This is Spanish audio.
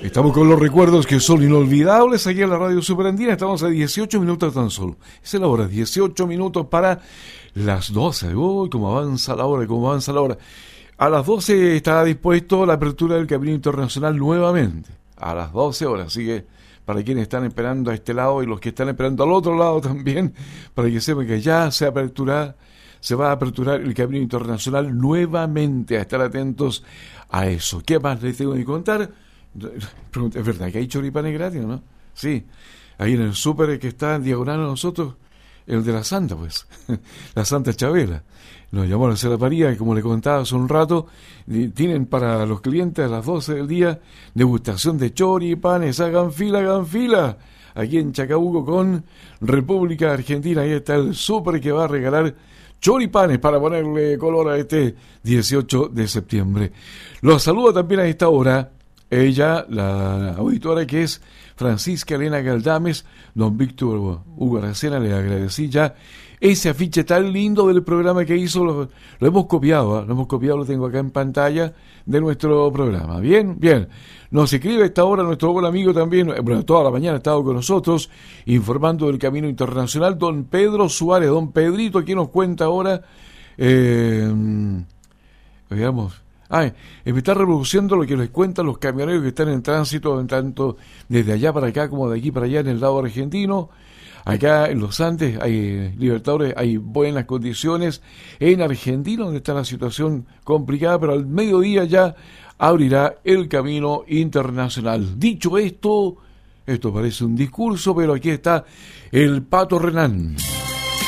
Estamos con los recuerdos que son inolvidables aquí en la Radio Superandina. Estamos a 18 minutos tan solo. Esa es la hora, 18 minutos para las 12. Uy, cómo avanza la hora, cómo avanza la hora. A las 12 está dispuesto la apertura del Camino Internacional nuevamente. A las 12 horas, así que para quienes están esperando a este lado y los que están esperando al otro lado también, para que sepan que ya se va a aperturar el Camino Internacional nuevamente, a estar atentos a eso. ¿Qué más les tengo que contar? Es verdad que hay choripanes gratis, ¿no? Sí, ahí en el súper que está en diagonal a nosotros, el de la Santa, pues, la Santa Chabela. Nos llamó a la María, y como le contaba hace un rato, tienen para los clientes a las 12 del día degustación de choripanes. Hagan fila, aquí en Chacabuco con República Argentina. Ahí está el súper que va a regalar choripanes para ponerle color a este 18 de septiembre. Los saludo también a esta hora. Ella, la auditora que es Francisca Elena Galdames, don Víctor Hugo Aracena, le agradecí ya ese afiche tan lindo del programa que hizo, lo hemos copiado, lo tengo acá en pantalla de nuestro programa. Bien, nos escribe a esta hora nuestro buen amigo también, toda la mañana ha estado con nosotros, informando del Camino Internacional, don Pedro Suárez, don Pedrito, aquí nos cuenta ahora, veamos. Me está reproduciendo lo que les cuentan los camioneros que están en tránsito, tanto desde allá para acá como de aquí para allá en el lado argentino. Acá en los Andes hay Libertadores, hay buenas condiciones. En Argentina, donde está la situación complicada, pero al mediodía ya abrirá el Camino Internacional. Dicho esto parece un discurso, pero aquí está el Pato Renán.